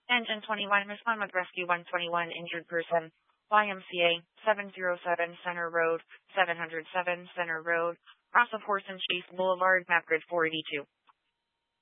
Engine 21, respond with Rescue 121, injured person. YMCA 707 Center Road, 707 Center Road, cross of Horse and Chase Boulevard, map grid 482.